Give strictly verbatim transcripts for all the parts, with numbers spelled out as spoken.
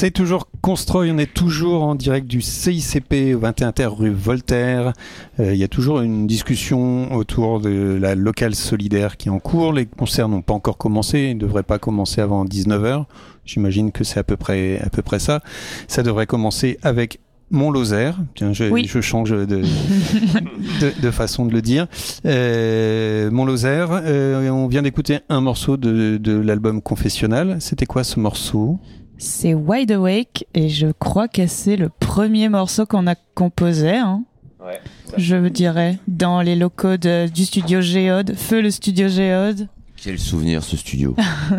C'est toujours Constroy, on est toujours en direct du C I C P au vingt et un terre rue Voltaire. Il euh, y a toujours une discussion autour de la locale solidaire qui est en cours. Les concerts n'ont pas encore commencé, ils ne devraient pas commencer avant dix-neuf heures. J'imagine que c'est à peu près, à peu près ça. Ça devrait commencer avec Mont-Lozère. Tiens, je, oui. je change de, de, de façon de le dire. Euh, Mont-Lozère, euh, on vient d'écouter un morceau de, de l'album Confessionnal. C'était quoi ce morceau ? C'est Wide Awake et je crois que c'est le premier morceau qu'on a composé, hein. Ouais, je dirais, dans les locaux de, du studio Géode, Feu le studio Géode. Quel souvenir ce studio.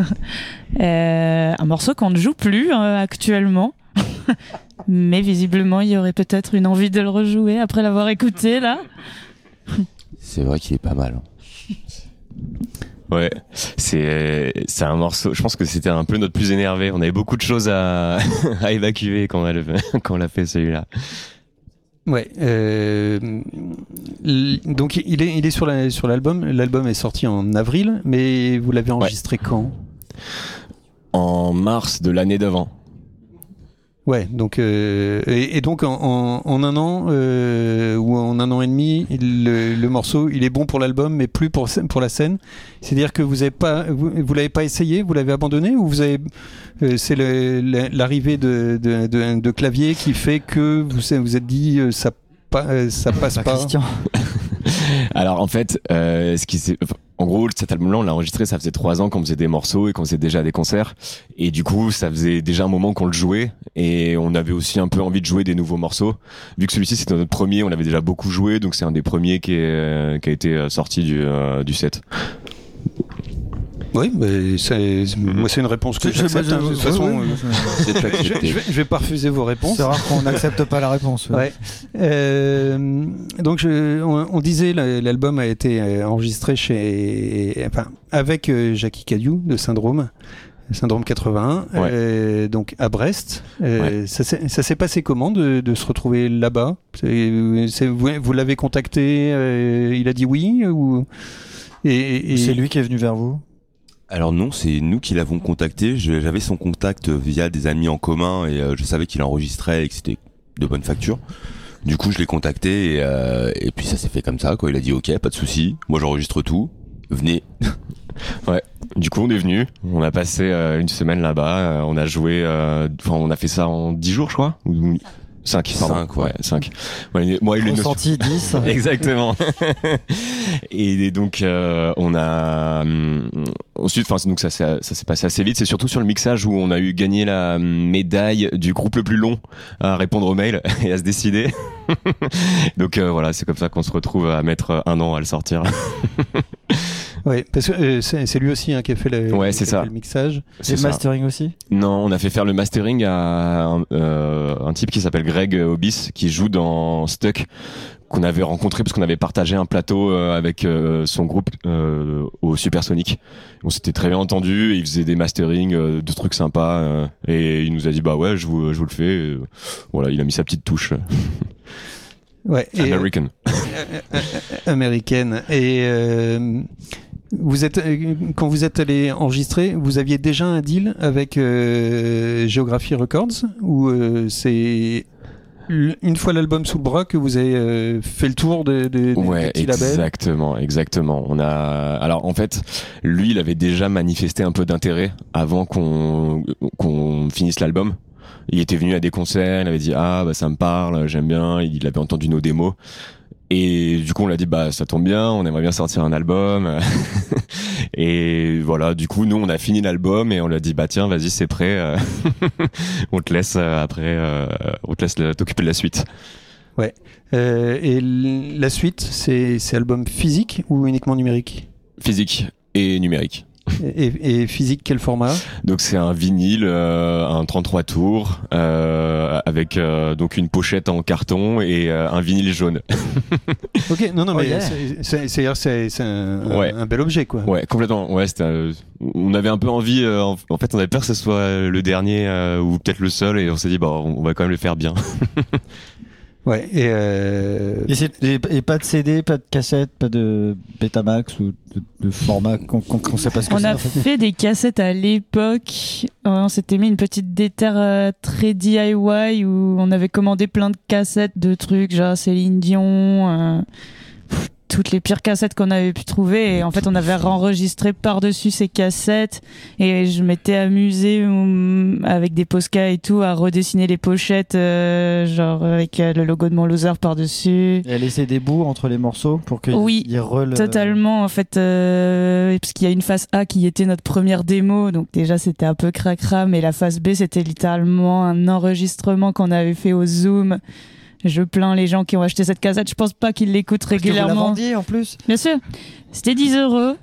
euh, Un morceau qu'on ne joue plus hein, actuellement. Mais visiblement, il y aurait peut-être une envie de le rejouer après l'avoir écouté, là. C'est vrai qu'il est pas mal. Ouais, c'est, c'est un morceau, je pense que c'était un peu notre plus énervé. On avait beaucoup de choses à, à évacuer quand on, a, quand on a fait celui-là. Ouais, euh, donc il est, il est sur, la, sur l'album. L'album est sorti en avril, mais vous l'avez enregistré ouais. quand ? En mars de l'année d'avant. Ouais, donc euh, et, et donc en, en, en un an euh, ou en un an et demi, le, le morceau il est bon pour l'album, mais plus pour pour la scène. C'est-à-dire que vous avez pas, vous, vous l'avez pas essayé, vous l'avez abandonné, ou vous avez euh, c'est le, l'arrivée de, de, de, de clavier qui fait que vous vous êtes dit euh, ça pas ça passe pas. Christian. Alors en fait, euh, ce qui s'est en gros, cet album-là, on l'a enregistré, ça faisait trois ans qu'on faisait des morceaux et qu'on faisait déjà des concerts. Et du coup, ça faisait déjà un moment qu'on le jouait. Et on avait aussi un peu envie de jouer des nouveaux morceaux. Vu que celui-ci, c'était notre premier, on avait déjà beaucoup joué. Donc c'est un des premiers qui, est, qui a été sorti du, euh, du set. Oui, mais c'est, moi c'est une réponse que j'accepte. Hein, de toute façon, ouais, euh, je, je, vais, je vais pas refuser vos réponses. C'est rare qu'on n'accepte pas la réponse. Ouais. Ouais. Euh, donc je, on, on disait l'album a été enregistré chez, enfin, avec Jackie Cadieux de Syndrome. Syndrome quatre-vingt-un, ouais. euh, donc à Brest. Euh, ouais. ça, s'est, ça s'est passé comment de, de se retrouver là-bas ? c'est, c'est, vous, vous l'avez contacté, euh, il a dit oui ou et, et, et... C'est lui qui est venu vers vous ? Alors non, c'est nous qui l'avons contacté. J'avais son contact via des amis en commun et euh, je savais qu'il enregistrait et que c'était de bonne facture. Du coup, je l'ai contacté et, euh, et puis ça s'est fait comme ça, quoi. Il a dit ok, pas de souci. Moi, j'enregistre tout. Venez. Ouais. Du coup, on est venu. On a passé euh, une semaine là-bas. Euh, on a joué. Enfin, euh, on a fait ça en dix jours, je crois. Ou... cinq, pardon. cinq, ouais, cinq. Ouais, moi, il est ressenti dix. Exactement. Et donc, euh, on a, hum, ensuite, enfin, donc ça, ça, ça s'est passé assez vite. C'est surtout sur le mixage où on a eu gagné la médaille du groupe le plus long à répondre aux mails et à se décider. Donc, euh, voilà, c'est comme ça qu'on se retrouve à mettre un an à le sortir. Oui, parce que euh, c'est, c'est lui aussi hein, qui a fait le, ouais, c'est qui a ça. fait le mixage. C'est le mastering aussi ? Non, on a fait faire le mastering à un, euh, un type qui s'appelle Greg Obis, qui joue dans Stuck, qu'on avait rencontré parce qu'on avait partagé un plateau euh, avec euh, son groupe euh, au Supersonic. On s'était très bien entendu, il faisait des masterings, euh, de trucs sympas, euh, et il nous a dit bah ouais, je vous, je vous le fais. Et, voilà, il a mis sa petite touche. Ouais. American. Euh, américaine. Et euh, vous êtes, quand vous êtes allé enregistrer, vous aviez déjà un deal avec euh, Geography Records ou euh, c'est une fois l'album sous le bras que vous avez euh, fait le tour de, de, ouais, des petits labels ? Exactement, exactement. On a, alors en fait, lui, il avait déjà manifesté un peu d'intérêt avant qu'on qu'on finisse l'album. Il était venu à des concerts, il avait dit ah bah ça me parle, j'aime bien, il avait entendu nos démos. Et du coup, on l'a dit, bah, ça tombe bien, on aimerait bien sortir un album. Et voilà, du coup, nous, on a fini l'album et on lui a dit, bah, tiens, vas-y, c'est prêt. On te laisse après, euh, on te laisse t'occuper de la suite. Ouais. Euh, et la suite, c'est, c'est album physique ou uniquement numérique ? Physique et numérique. Et, et physique, quel format ? Donc c'est un vinyle, euh, un trente-trois tours, euh, avec euh, donc une pochette en carton et euh, un vinyle jaune. Ok, non, non, oh mais yeah. c'est, c'est, c'est, c'est, c'est un, ouais. un bel objet, quoi. Ouais, complètement. Ouais, c'était, euh, on avait un peu envie. Euh, en, en fait, on avait peur que ce soit le dernier euh, ou peut-être le seul, et on s'est dit, bah, on va quand même le faire bien. Ouais, et, euh... et, c'est, et, et pas de C D, pas de cassette, pas de Betamax ou de, de format qu'on qu'on, qu'on sait pas ce que on c'est. On a en fait. fait des cassettes à l'époque. On s'était mis une petite déterre euh, très D I Y où on avait commandé plein de cassettes de trucs, genre Céline Dion, euh, pff, toutes les pires cassettes qu'on avait pu trouver. Et en fait, on avait enregistré par-dessus ces cassettes. Et je m'étais amusée um, avec des Posca et tout à redessiner les pochettes, euh, genre avec euh, le logo de Mon Loser par-dessus. Et à laisser des bouts entre les morceaux pour que oui, y rele... totalement en fait, euh, parce qu'il y a une phase A qui était notre première démo, donc déjà c'était un peu cracra, mais la phase B c'était littéralement un enregistrement qu'on avait fait au Zoom. Je plains les gens qui ont acheté cette cassette, je pense pas qu'ils l'écoutent Parce régulièrement. Que vous la vendiez en plus. Bien sûr, c'était dix euros.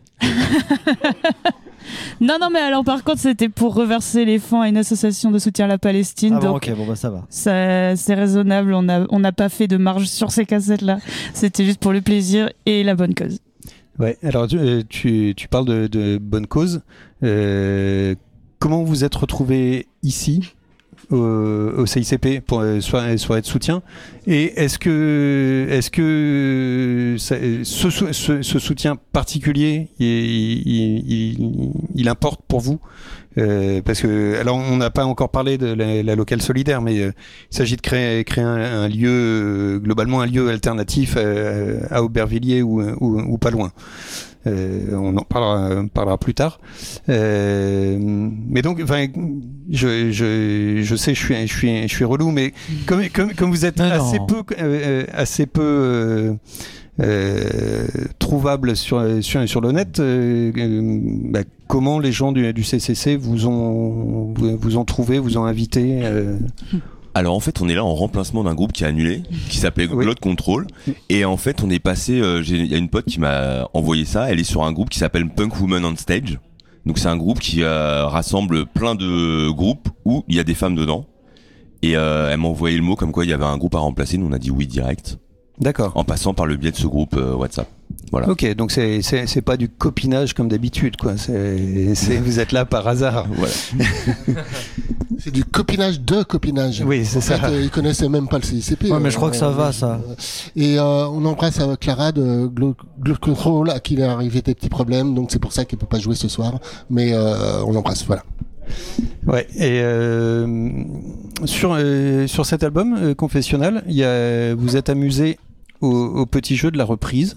Non, non, mais alors par contre, c'était pour reverser les fonds à une association de soutien à la Palestine. Ah bon, donc, ok, bon bah ça va. ça, c'est raisonnable. On n'a on n'a pas fait de marge sur ces cassettes-là. C'était juste pour le plaisir et la bonne cause. Ouais, alors tu, tu, tu parles de, de bonne cause. Euh, comment vous êtes retrouvés ici au, au C I C P pour euh, soirée, soirée de soutien, et est-ce que, est-ce que ça, ce, ce, ce soutien particulier il, il, il, il importe pour vous, euh, parce que alors on n'a pas encore parlé de la, la locale solidaire, mais euh, il s'agit de créer, créer un, un lieu, euh, globalement un lieu alternatif euh, à Aubervilliers ou, ou, ou pas loin. Euh, on en parlera, parlera plus tard. Euh, mais donc, enfin, je, je, je sais, je suis, je suis, je suis relou, mais comme, comme, comme vous êtes non, assez non. peu, euh, assez peu euh, euh, trouvable sur, sur, sur le net, euh, euh, bah, comment les gens du, du C C C vous ont, vous ont trouvé, vous ont invité euh... Alors en fait on est là en remplacement d'un groupe qui a annulé, qui s'appelait Oui. Glotte Control, et en fait on est passé, euh, il y a une pote qui m'a envoyé ça, elle est sur un groupe qui s'appelle Punk Woman on Stage, donc c'est un groupe qui euh, rassemble plein de groupes où il y a des femmes dedans, et euh, elle m'a envoyé le mot comme quoi il y avait un groupe à remplacer, nous on a dit oui direct. D'accord. En passant par le biais de ce groupe euh, WhatsApp. Voilà. Ok, donc c'est, c'est, c'est pas du copinage comme d'habitude, quoi. C'est, c'est, vous êtes là par hasard. Voilà. C'est du copinage de copinage. Oui, c'est en ça. fait, euh, ils connaissaient même pas le C I C P. Ouais, mais je crois euh, que ça va, euh, ça. Et euh, on embrasse euh, Clara de Glow Control, à qui il est arrivé des petits problèmes, donc c'est pour ça qu'elle peut pas jouer ce soir. Mais euh, on l'embrasse, voilà. Ouais, et euh, sur, euh, sur cet album, euh, Confessionnal, il y a, vous êtes amusé au, au petit jeu de la reprise.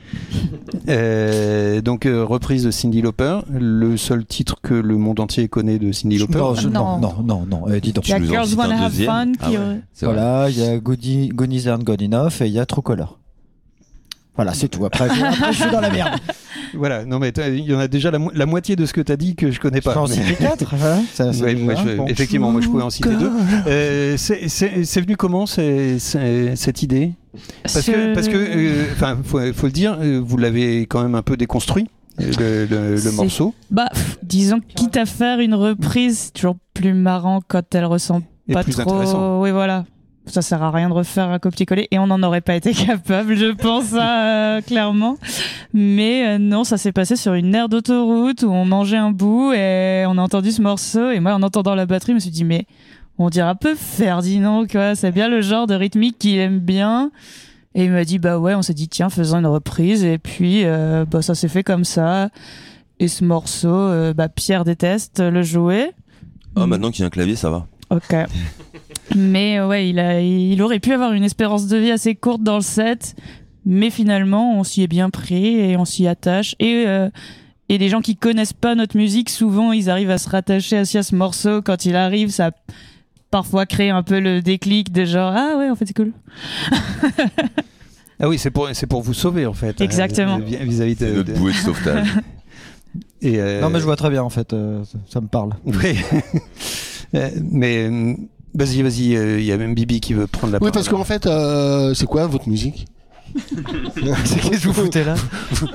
euh, donc, euh, reprise de Cyndi Lauper, le seul titre que le monde entier connaît de Cyndi Lauper. Non, je- non, Non. non, non, non. Eh, dis donc. Il y a nous en Girls cites Wanna un Have deuxième. Fun Ah qui. ouais, c'est vrai. Voilà, il y a Goody, Gone Easy and Gone Enough et il y a True Color. Voilà, c'est tout. Après, je, après, je suis dans la merde. Voilà, non mais t'as- il y en a déjà la, mo- la moitié de ce que tu as dit que je connais Je peux pas. en Mais- citer quatre. Voilà, ça, ça Ouais, nous moi, va, je- bon. effectivement, moi je pouvais en citer deux. Euh, c'est, c'est, c'est venu comment c'est, c'est, cette idée? Parce que, parce que, enfin, faut, faut le dire, euh, vous l'avez quand même un peu déconstruit, euh, le, le, le C'est- morceau. Bah, pff, disons que quitte à faire une reprise, c'est toujours plus marrant quand elle ressemble Et pas plus trop. intéressant. Oui, voilà. Ça sert à rien de refaire un copier-coller et on n'en aurait pas été capable, je pense, ça, euh, clairement. Mais euh, non, ça s'est passé sur une aire d'autoroute où on mangeait un bout et on a entendu ce morceau. Et moi, en entendant la batterie, je me suis dit, mais on dirait un peu Ferdinand, quoi. C'est bien le genre de rythmique qu'il aime bien. Et il m'a dit, bah ouais, on s'est dit, tiens, faisons une reprise. Et puis, euh, bah, ça s'est fait comme ça. Et ce morceau, euh, bah, Pierre déteste le jouer. Oh, maintenant qu'il y a un clavier, ça va. Ok. Mais euh, ouais, il, a, il aurait pu avoir une espérance de vie assez courte dans le set, mais finalement, on s'y est bien pris et on s'y attache. Et, euh, et les gens qui connaissent pas notre musique, souvent, ils arrivent à se rattacher à ce morceau. Quand il arrive, ça parfois crée un peu le déclic de genre, ah ouais, en fait, c'est cool. Ah oui, c'est pour, c'est pour vous sauver en fait. Exactement. euh, vis- vis-à-vis C'est de. notre de- bouée de sauvetage. et, euh, Non, mais je vois très bien en fait. euh, ça, ça me parle. Oui. Euh, mais euh, vas-y, vas-y, il euh, y a même Bibi qui veut prendre la Oui, parole. parce qu'en fait, euh, c'est quoi votre musique? C'est qu'est-ce que vous foutez là?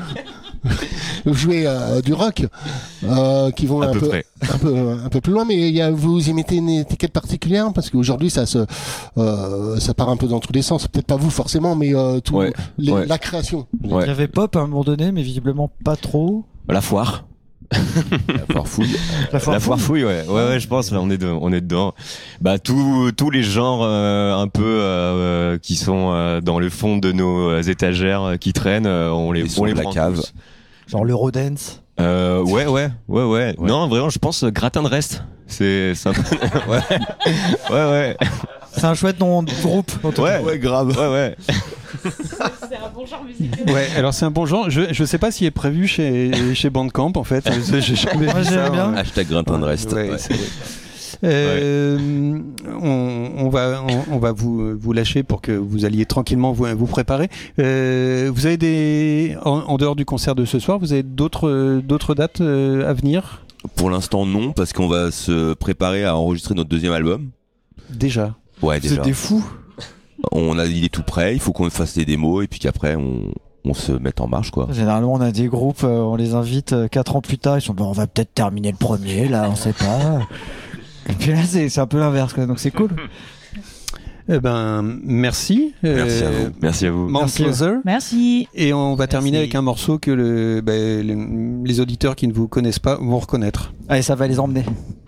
Vous jouez euh, du rock, euh, qui vont À un peu peu, près. un peu, un peu plus loin, mais il y a, vous y mettez une étiquette particulière parce qu'aujourd'hui ça se, euh, ça part un peu dans tous les sens. Peut-être pas vous forcément, mais euh, tout, Ouais, les- ouais. la création. Il Ouais. y avait pop à un moment donné, mais visiblement pas trop. La foire. La foire fouille. La foire La foire fouille, ouais, ouais, ouais, je pense, là, on est, de, on est dedans. Bah, tous, tous les genres euh, un peu euh, qui sont euh, dans le fond de nos euh, étagères euh, qui traînent, euh, on les, Les on sons les de la prend cave. tous. Genre l'Eurodance. Euh, ouais, ouais, ouais, ouais, Ouais. Non, vraiment, je pense euh, gratin de reste. C'est, c'est un peu... ouais, ouais, ouais, C'est un chouette nom de groupe. en tout cas. ouais, Ouais, grave. ouais, ouais. C'est un bon genre musical. Ouais, alors c'est un bon genre. Je je sais pas s'il est prévu chez chez Bandcamp en fait. Je- J'ai jamais Moi, vu j'aime ça. bien. euh, Hashtag gratin de reste. Ouais, Ouais. c'est vrai. Euh, on, on va on, on va vous vous lâcher pour que vous alliez tranquillement vous vous préparer. Euh, vous avez des en, en dehors du concert de ce soir, vous avez d'autres d'autres dates euh, à venir Pour l'instant, non, parce qu'on va se préparer à enregistrer notre deuxième album. déjà. Ouais, déjà. C'est des fous. On a, il est tout prêt, il faut qu'on fasse les démos et puis qu'après on, on se mette en marche, quoi. Généralement, on a des groupes, euh, on les invite euh, quatre ans plus tard, ils sont bon, on va peut-être terminer le premier, là, on sait pas. Et puis là, c'est c'est un peu l'inverse, quoi, donc c'est cool. Eh ben merci. Merci à Euh, vous. Merci à vous. Mount Merci. Pleasure. Merci. Et on va terminer Merci. avec un morceau que le, ben, le- les auditeurs qui ne vous connaissent pas vont reconnaître. Allez, ça va les emmener.